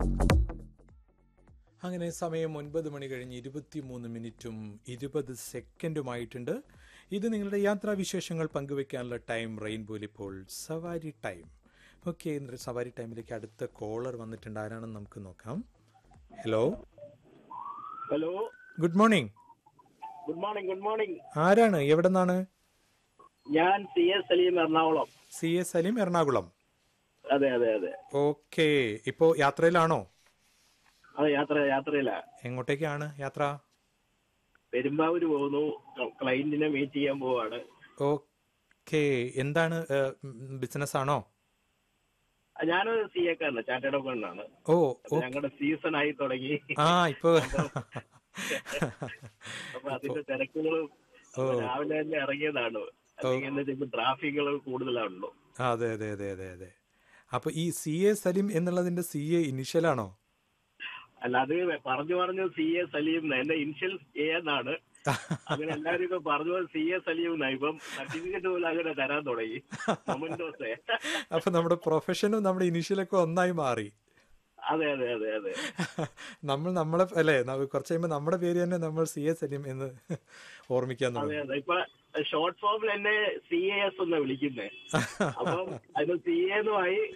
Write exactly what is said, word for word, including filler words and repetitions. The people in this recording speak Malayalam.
അങ്ങനെ സമയം ഒൻപത് മണി കഴിഞ്ഞ് ഇരുപത്തി മൂന്ന് മിനിറ്റും ഇരുപത് സെക്കൻഡുമായിട്ടുണ്ട്. ഇത് നിങ്ങളുടെ യാത്രാവിശേഷങ്ങൾ പങ്കുവെക്കാനുള്ള ടൈം റെയിൻബോയിൽ ഇപ്പോൾ സവാരി ടൈം. ഓക്കെ, സവാരി ടൈമിലേക്ക് അടുത്ത കോളർ വന്നിട്ടുണ്ട്. ആരാണെന്ന് നമുക്ക് നോക്കാം. Hello hello, good morning. Good morning. Good morning. ആരാണ്, എവിടെ നിന്നാണ്? ഞാൻ C S Saleem, Ernakulam. C S Saleem, Ernakulam. അതെ അതെ അതെ. ഓക്കെ, ഇപ്പോ യാത്രയിലാണോ? അതെ, യാത്ര യാത്രയിലാ. എങ്ങോട്ടേക്കാണ് യാത്ര? പെരുമ്പാവൂര് പോകുന്നു. ക്ലയന്റിനെ മീറ്റ് ചെയ്യാൻ പോവാണ്. ഓക്കെ, എന്താണ്, ബിസിനസ് ആണോ? ഞാനൊരു സി എക്കാരനാണ്, ചാർട്ടേഡ് അക്കൗണ്ടന്റാണ്. ഓ, ഞങ്ങളുടെ സീസൺ ആയി തുടങ്ങി. ആ ഇപ്പൊ അപ്പൊ അതിന്റെ തിരക്കുകളും രാവിലെ തന്നെ ഇറങ്ങിയതാണ്. അല്ലെങ്കിൽ ട്രാഫിക്കുകൾ കൂടുതലാണല്ലോ. അതെ അതെ അതെ അതെ അതെ. അപ്പൊ ഈ സി എ സലീം എന്നുള്ളതിന്റെ സി എ ഇനിഷ്യലാണോ? അല്ല, അത് പറഞ്ഞു പറഞ്ഞു സി എ സലീം. എന്റെ ഇനിഷ്യൽ എ എന്നാണ്. അങ്ങനെ എല്ലാരും ഇപ്പൊ പറഞ്ഞു സി എ സലീം എന്നായി. ഇപ്പം സർട്ടിഫിക്കറ്റ് പോലും അങ്ങനെ തരാൻ തുടങ്ങി. അപ്പൊ നമ്മുടെ പ്രൊഫഷനും നമ്മുടെ ഇനിഷ്യലൊക്കെ ഒന്നായി മാറി. അതെ അതെ അതെ അതെ. നമ്മൾ നമ്മളെ അല്ലെ കുറച്ച് കഴിയുമ്പോ നമ്മുടെ പേര് തന്നെ നമ്മൾ സി എ സലീം എന്ന് ഓർമ്മിക്കാൻ തുടങ്ങി. അതെ അതെ. ഇപ്പൊ ഷോർട്ട് ഫോമിൽ എന്നെ സി എ എസ് എന്നാ വിളിക്കുന്നേ. അപ്പം അത് സി എന്നുമായി